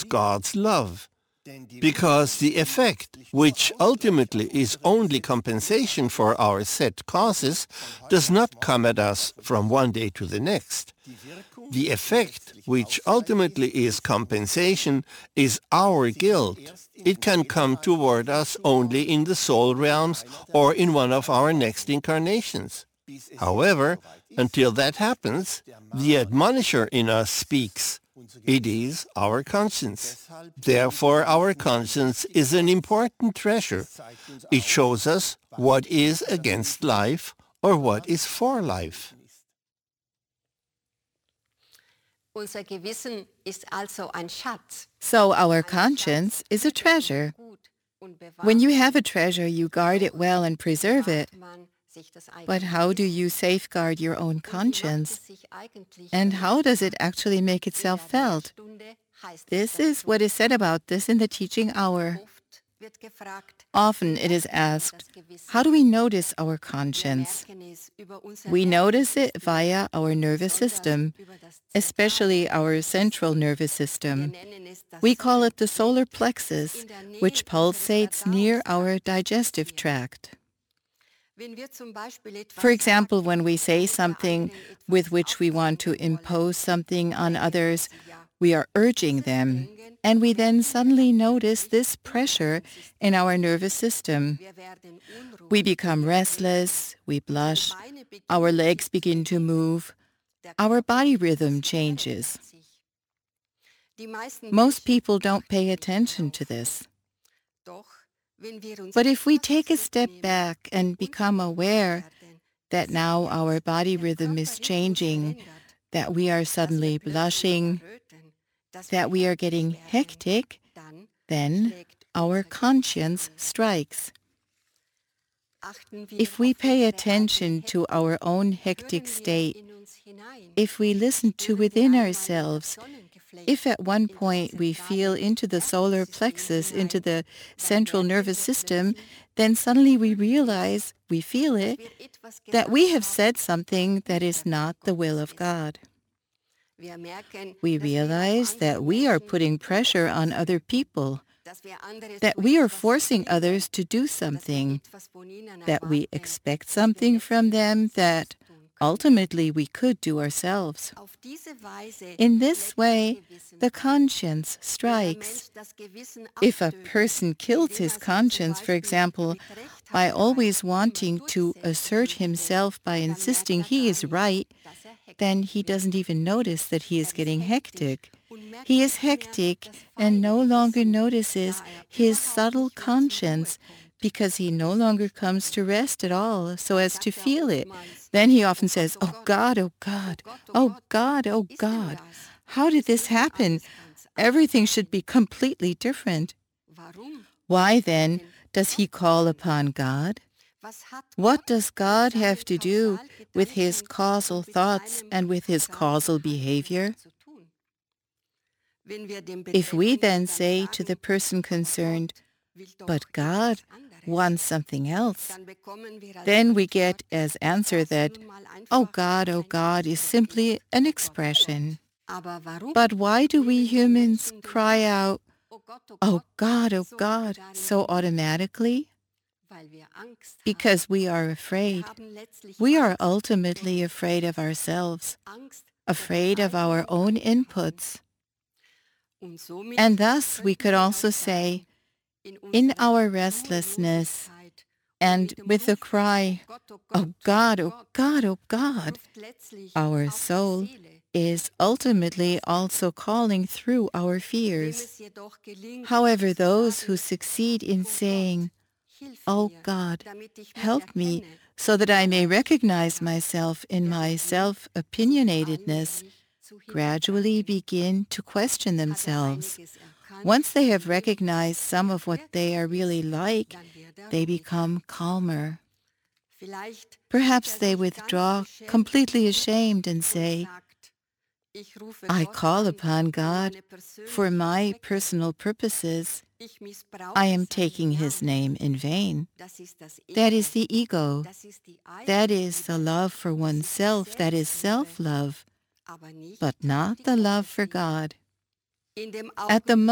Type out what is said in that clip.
towards God's love, because the effect, which ultimately is only compensation for our set causes, does not come at us from one day to the next. The effect, which ultimately is compensation, is our guilt. It can come toward us only in the soul realms or in one of our next incarnations. However, until that happens, the admonisher in us speaks. It is our conscience. Therefore, our conscience is an important treasure. It shows us what is against life or what is for life. So our conscience is a treasure. When you have a treasure, you guard it well and preserve it. But how do you safeguard your own conscience? And how does it actually make itself felt? This is what is said about this in the teaching hour. Often it is asked, how do we notice our conscience? We notice it via our nervous system, especially our central nervous system. We call it the solar plexus, which pulsates near our digestive tract. For example, when we say something with which we want to impose something on others, we are urging them, and we then suddenly notice this pressure in our nervous system. We become restless, we blush, our legs begin to move, our body rhythm changes. Most people don't pay attention to this. But if we take a step back and become aware that now our body rhythm is changing, that we are suddenly blushing, that we are getting hectic, then our conscience strikes. If we pay attention to our own hectic state, if we listen to within ourselves, if at one point we feel into the solar plexus, into the central nervous system, then suddenly we realize, we feel it, that we have said something that is not the will of God. We realize that we are putting pressure on other people, that we are forcing others to do something, that we expect something from them that ultimately we could do ourselves. In this way, the conscience strikes. If a person kills his conscience, for example, by always wanting to assert himself by insisting he is right, then he doesn't even notice that he is getting hectic. He is hectic and no longer notices his subtle conscience because he no longer comes to rest at all so as to feel it. Then he often says, "Oh God, oh God, oh God, oh God, how did this happen? Everything should be completely different." Why then does he call upon God? What does God have to do with his causal thoughts and with his causal behavior? If we then say to the person concerned, "But God wants something else," then we get as answer that, oh God, is simply an expression. But why do we humans cry out, oh God, so automatically? Because we are afraid. We are ultimately afraid of ourselves, afraid of our own inputs. And thus we could also say, in our restlessness and with the cry, oh God, oh God, oh God, our soul is ultimately also calling through our fears. However, those who succeed in saying, oh God, help me so that I may recognize myself in my self-opinionatedness, gradually begin to question themselves. Once they have recognized some of what they are really like, they become calmer. Perhaps they withdraw completely ashamed and say, I call upon God for my personal purposes. I am taking his name in vain. That is the ego. That is the love for oneself. That is self-love, but not the love for God. At the